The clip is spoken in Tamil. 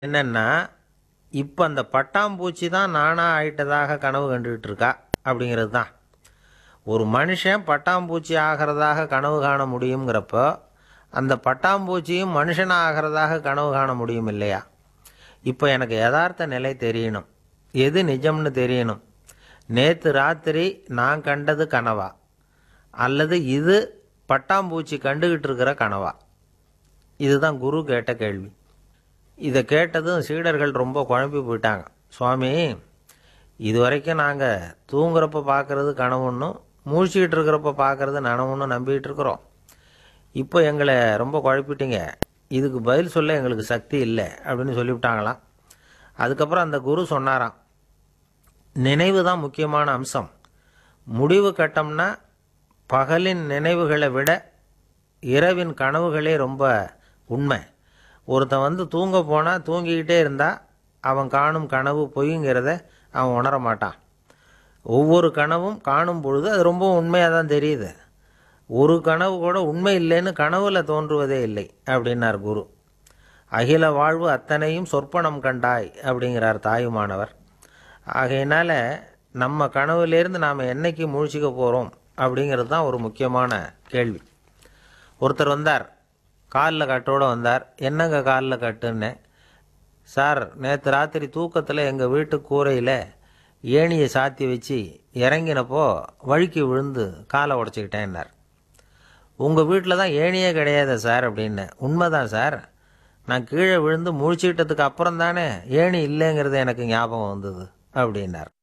என்னன்னா, இப்ப அந்த பட்டாம்பூச்சி தான் நானா ஆயிட்டதாக கனவு கண்டுகிட்டு இருக்கா அப்படிங்கிறது தான். ஒரு மனுஷன் பட்டாம்பூச்சி ஆகிறதாக கனவு காண முடியுங்கிறப்போ, அந்த பட்டாம்பூச்சியும் மனுஷனா ஆகிறதாக கனவு காண முடியும் இல்லையா? இப்போ எனக்கு யதார்த்த நிலை தெரியணும். எது நிஜம்னு தெரியணும். நேத்து ராத்திரி நான் கண்டது கனவா? அல்லது இது பட்டாம்பூச்சி கண்டுகிட்டு இருக்கிற கனவா? இதுதான் குரு கேட்ட கேள்வி. இதை கேட்டதும் சீடர்கள் ரொம்ப குழம்பி போயிட்டாங்க. சுவாமி, இது வரைக்கும் நாங்கள் தூங்குறப்ப பார்க்கறது கனவுன்னும் மூழ்கிட்டு இருக்கிறப்ப பார்க்கறது நனவுன்னு நம்பிக்கிட்டு இருக்கிறோம். இப்போ எங்களை ரொம்ப குழப்பிட்டீங்க. இதுக்கு பதில் சொல்ல எங்களுக்கு சக்தி இல்லை அப்படின்னு சொல்லிவிட்டாங்களாம். அதுக்கப்புறம் அந்த குரு சொன்னாராம், நினைவு தான் முக்கியமான அம்சம். முடிவு கட்டம்னா பகலின் நினைவுகளை விட இரவின் கனவுகளே ரொம்ப உண்மை. ஒருத்தன் வந்து தூங்க போனால் தூங்கிக்கிட்டே இருந்தால் அவன் காணும் கனவு பொய்ங்கிறத அவன் உணர மாட்டான். ஒவ்வொரு கனவும் காணும் பொழுது அது ரொம்ப உண்மையாக தான் தெரியுது. ஒரு கனவு கூட உண்மை இல்லைன்னு கனவுல தோன்றுவதே இல்லை அப்படின்னார் குரு. அகில வாழ்வு அத்தனையும் சொற்பனம் கண்டாய் அப்படிங்கிறார் தாயுமானவர். ஆகையினால நம்ம கனவுலேருந்து நாம் என்னைக்கு முழிச்சிக்க போகிறோம் அப்படிங்கிறது தான் ஒரு முக்கியமான கேள்வி. ஒருத்தர் வந்தார், காலில் கட்டோடு வந்தார். என்னங்க காலில் கட்டுன்னு? சார், நேற்று ராத்திரி தூக்கத்தில் எங்கள் வீட்டு கூரையில் ஏணியை சாத்தி வச்சு இறங்கினப்போ வழுக்கி விழுந்து காலை உடச்சிக்கிட்டேன்னார். உங்கள் வீட்டில் தான் ஏணியே கிடையாது சார் அப்படின்னு. உண்மைதான் சார், நான் கீழே விழுந்து முழிச்சுக்கிட்டதுக்கு அப்புறம் தானே ஏணி இல்லைங்கிறது எனக்கு ஞாபகம் வந்தது அப்படின்னார்.